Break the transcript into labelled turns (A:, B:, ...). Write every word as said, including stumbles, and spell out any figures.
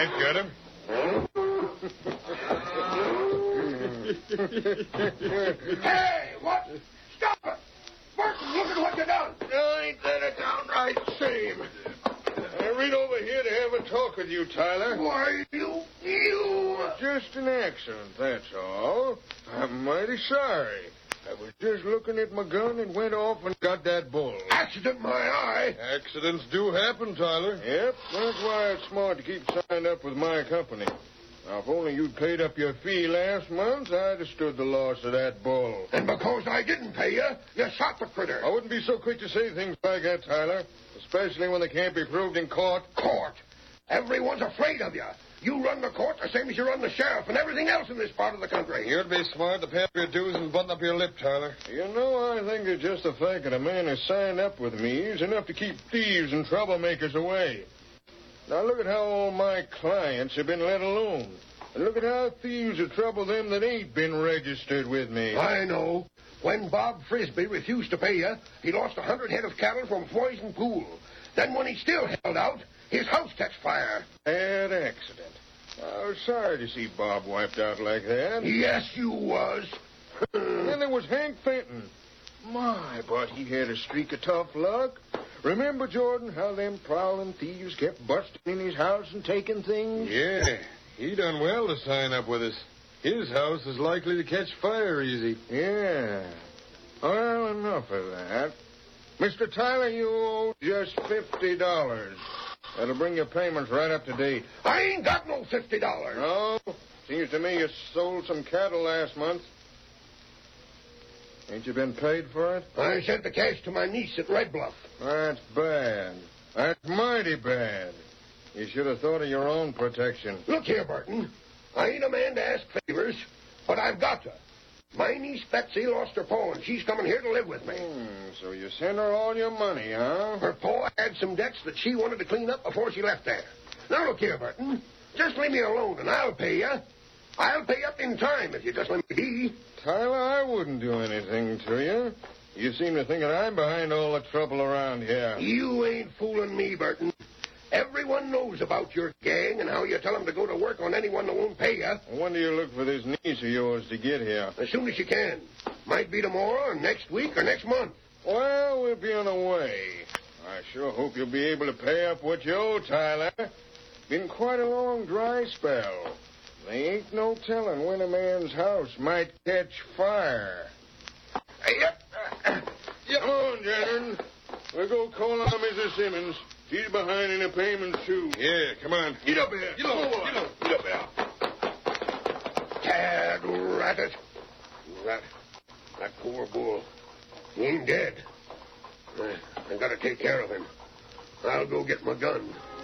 A: I got him.
B: Hey, what? Stop it! Burton, look at what you done.
A: Oh, ain't that a downright shame? I ran over here to have a talk with you, Tyler.
B: Why, you... you...
A: Just an accident, that's all. I'm mighty sorry. I was just looking at my gun and went off and got that bull.
B: Accident, my eye.
A: Accidents do happen, Tyler. Yep, that's why it's smart to keep signed up with my company. Now, if only you'd paid up your fee last month, I'd have stood the loss of that bull.
B: And because I didn't pay you, you shot the critter.
A: I wouldn't be so quick to say things like that, Tyler. Especially when they can't be proved in court.
B: Court? Everyone's afraid of you. You run the court the same as you run the sheriff and everything else in this part of the country.
A: You'd be smart to pay up your dues and button up your lip, Tyler. You know, I think that just the fact that a man has signed up with me is enough to keep thieves and troublemakers away. Now, look at how all my clients have been let alone. And look at how thieves have troubled them that ain't been registered with me.
B: I know. When Bob Frisbee refused to pay you, he lost a hundred head of cattle from Poison Pool. Then when he still held out, his house catch fire.
A: Bad accident. I was sorry to see Bob wiped out like that.
B: Yes, you was.
A: And then there was Hank Fenton. My, but he had a streak of tough luck. Remember, Jordan, how them prowling thieves kept busting in his house and taking things?
C: Yeah, he done well to sign up with us. His house is likely to catch fire easy.
A: Yeah. Well, enough of that. Mister Tyler, you owe just fifty dollars. That'll bring your payments right up to date.
B: I ain't got no fifty dollars.
A: No? Seems to me you sold some cattle last month. Ain't you been paid for it?
B: I sent the cash to my niece at Red Bluff.
A: That's bad. That's mighty bad. You should have thought of your own protection.
B: Look here, Burton. I ain't a man to ask favors, but I've got to. My niece Betsy lost her paw, and she's coming here to live with me.
A: Hmm, so you sent her all your money, huh?
B: Her paw had some debts that she wanted to clean up before she left there. Now, look here, Burton. Just leave me alone, and I'll pay you. I'll pay up in time if you just let me be.
A: Tyler, I wouldn't do anything to you. You seem to think that I'm behind all the trouble around here.
B: You ain't fooling me, Burton. Everyone knows about your gang and how you tell them to go to work on anyone that won't pay you.
A: When do you look for this niece of yours to get here?
B: As soon as you can. Might be tomorrow, or next week, or next month.
A: Well, we'll be on the way. I sure hope you'll be able to pay up what you owe, Tyler. Been quite a long dry spell. There ain't no telling when a man's house might catch fire.
B: Yep.
A: Yep. Come on, gentlemen. We'll go call on Missus Simmons. She's behind in the payments, too.
C: Yeah, come on.
B: Get up here.
C: Get up, get up.
B: Get up here. Tad rabbit. That, that poor bull. He ain't dead. I, I gotta take care of him. I'll go get my gun.